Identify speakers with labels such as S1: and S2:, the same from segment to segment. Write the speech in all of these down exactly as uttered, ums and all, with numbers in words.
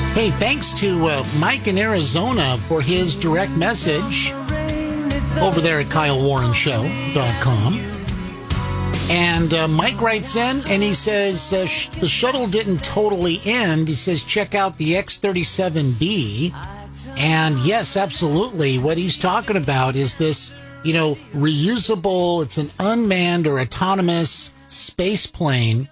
S1: Hey, thanks to uh, Mike in Arizona for his direct message over there at Kyle Warren Show dot com. And uh, Mike writes in and he says uh, sh- the shuttle didn't totally end. He says, check out the X thirty-seven B. And yes, absolutely. What he's talking about is this, you know, reusable, it's an unmanned or autonomous space plane.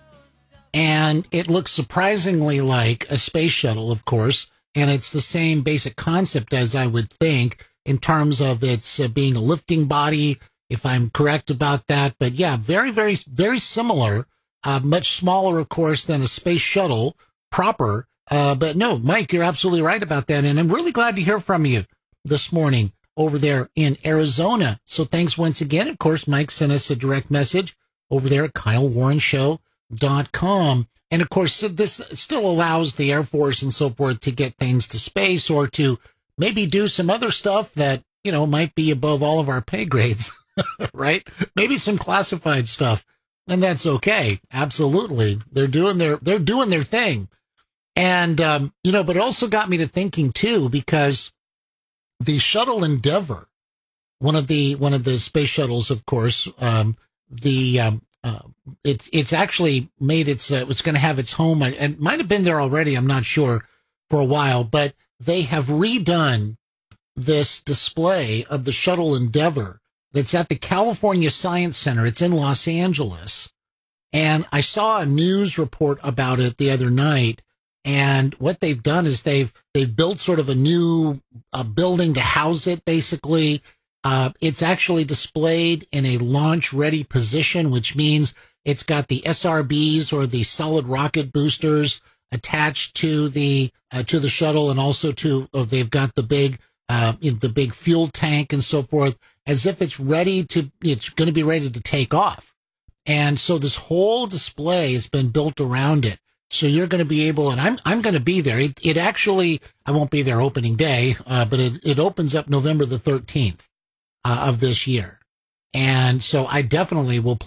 S1: And it looks surprisingly like a space shuttle, of course. And it's the same basic concept as I would think in terms of its uh, being a lifting body, if I'm correct about that. But yeah, very, very, very similar. Uh, much smaller, of course, than a space shuttle proper. Uh, but no, Mike, you're absolutely right about that. And I'm really glad to hear from you this morning over there in Arizona. So thanks once again. Of course, Mike sent us a direct message over there at Kyle Warren Show dot com. And of course, this still allows the Air Force and so forth to get things to space or to maybe do some other stuff that, you know, might be above all of our pay grades, right? Maybe some classified stuff. And that's okay. Absolutely. They're doing their, they're doing their thing. And, um, you know, but it also got me to thinking too, because the shuttle Endeavour, one of the, one of the space shuttles, of course, um, the, um, Uh, it's it's actually made its uh, it's going to have its home, and it might have been there already, I'm not sure, for a while, but they have redone this display of the shuttle Endeavour that's at the California Science Center. It's in Los Angeles, and I saw a news report about it the other night, and what they've done is they've they've built sort of a new uh, building to house it, basically. Uh, it's actually displayed in a launch-ready position, which means it's got the S R Bs or the solid rocket boosters attached to the uh, to the shuttle, and also to oh, they've got the big uh, you know, the big fuel tank and so forth, as if it's ready to it's going to be ready to take off. And so this whole display has been built around it. So you're going to be able, and I'm I'm going to be there. It, it actually I won't be there opening day, uh, but it it opens up November the thirteenth. Uh, of this year. And so I definitely will